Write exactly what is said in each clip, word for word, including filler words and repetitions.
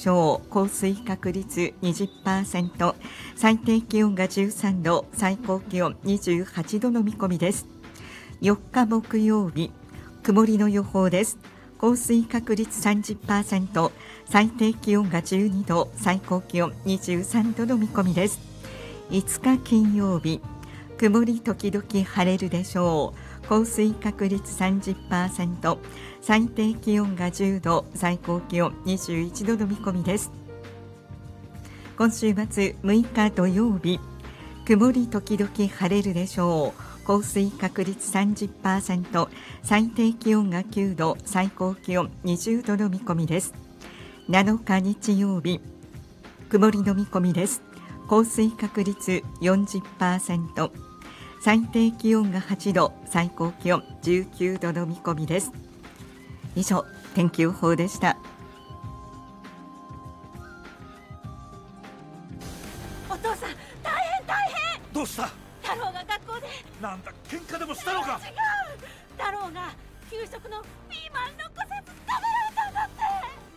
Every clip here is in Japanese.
しょう。降水確率 にじゅっパーセント、 最低気温がじゅうさんど、最高気温にじゅうはちどの見込みです。よっか木曜日、曇りの予報です。降水確率 さんじゅっパーセント、 最低気温がじゅうにど、最高気温にじゅうさんどの見込みです。いつか金曜日、曇り時々晴れるでしょう。降水確率 さんじゅっパーセント、 最低気温がじゅうど、最高気温にじゅういちどの見込みです。今週末むいか土曜日、曇り時々晴れるでしょう。降水確率 さんじゅっパーセント、 最低気温がきゅうど、最高気温にじゅうどの見込みです。なのか日曜日、曇りの見込みです。降水確率 よんじゅっパーセント、 最低気温がはちど、最高気温じゅうきゅうどの見込みです。以上、天気予報でした。 お父さん、大変大変。 どうした？ 太郎が学校で。 なんだ、喧嘩でもしたのか？ 違う、太郎が給食のピーマン残さず食べられたんだって。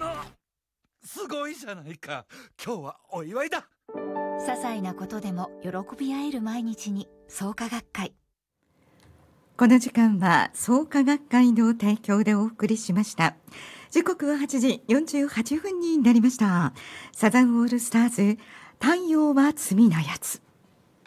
な、すごいじゃないか。今日はお祝いだ。 些細なことでも喜び合える毎日に、創価学会。 この時間は創価学会の提供でお送りしました。時刻ははちじよんじゅうはっぷんになりました。サザンオールスターズ、太陽は罪なやつ。